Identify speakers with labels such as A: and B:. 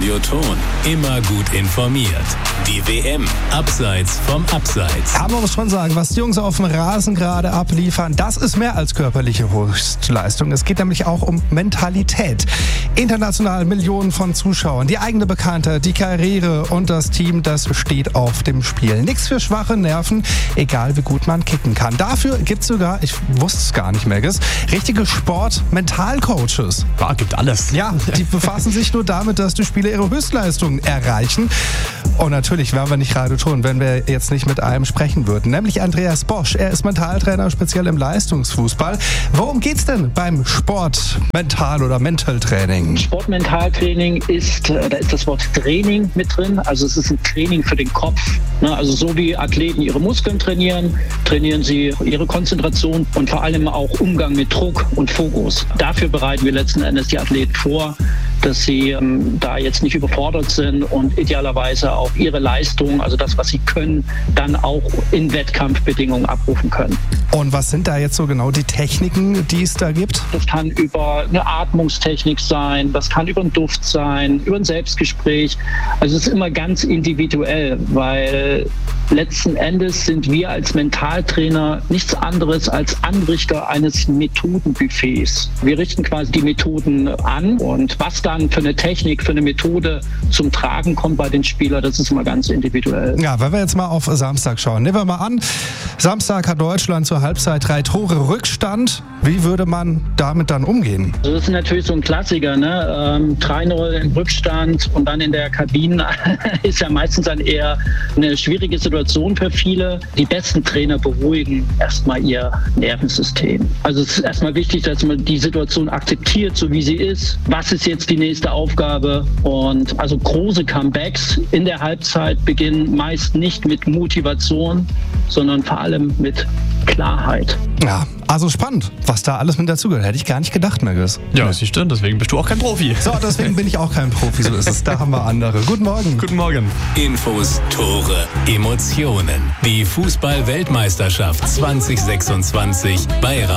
A: Radioton. Immer gut informiert. Die WM abseits vom Abseits.
B: Aber man muss schon sagen, was die Jungs auf dem Rasen gerade abliefern, das ist mehr als körperliche Höchstleistung. Es geht nämlich auch um Mentalität. International Millionen von Zuschauern, die eigene Bekanntheit, die Karriere und das Team, das steht auf dem Spiel. Nichts für schwache Nerven, egal wie gut man kicken kann. Dafür gibt es sogar, ich wusste es gar nicht, Megis, richtige Sport-Mental-Coaches.
C: Ja, gibt alles.
B: Ja, die befassen sich nur damit, dass die Spieler ihre Höchstleistungen erreichen. Und natürlich wären wir nicht Radioton, wenn wir jetzt nicht mit einem sprechen würden. Nämlich Andreas Bosch. Er ist Mentaltrainer, speziell im Leistungsfußball. Worum geht's denn beim Sport-Mental- oder Mental-Training?
D: Sportmentaltraining da ist das Wort Training mit drin. Also es ist ein Training für den Kopf. Also so wie Athleten ihre Muskeln trainieren, trainieren sie ihre Konzentration und vor allem auch Umgang mit Druck und Fokus. Dafür bereiten wir letzten Endes die Athleten vor, dass sie da jetzt nicht überfordert sind und idealerweise auch ihre Leistung, also das, was sie können, dann auch in Wettkampfbedingungen abrufen können.
B: Und was sind da jetzt so genau die Techniken, die es da gibt?
D: Das kann über eine Atmungstechnik sein, das kann über einen Duft sein, über ein Selbstgespräch. Also es ist immer ganz individuell, weil letzten Endes sind wir als Mentaltrainer nichts anderes als Anrichter eines Methodenbuffets. Wir richten quasi die Methoden an und was dann für eine Technik, für eine Methode zum Tragen kommt bei den Spielern, das ist immer ganz individuell.
B: Ja, wenn wir jetzt mal auf Samstag schauen. Nehmen wir mal an, Samstag hat Deutschland zur Halbzeit 3 Tore Rückstand. Wie würde man damit dann umgehen?
D: Also das ist natürlich so ein Klassiker, ne? 3-0 im Rückstand und dann in der Kabine ist ja meistens dann eher eine schwierige Situation für viele. Die besten Trainer beruhigen erstmal ihr Nervensystem. Also es ist erstmal wichtig, dass man die Situation akzeptiert, so wie sie ist. Was ist jetzt die nächste Aufgabe? Und also große Comebacks in der Halbzeit beginnen meist nicht mit Motivation, sondern vor allem mit Klarheit.
B: Ja, also spannend, was da alles mit dazugehört. Hätte ich gar nicht gedacht, Megis.
C: Ja, das stimmt. Deswegen bist du auch kein Profi.
B: So, deswegen bin ich auch kein Profi, so ist es. Da haben wir andere. Guten Morgen.
C: Guten Morgen.
A: Infos, Tore, Emotionen. Die Fußball-Weltmeisterschaft 2026 bei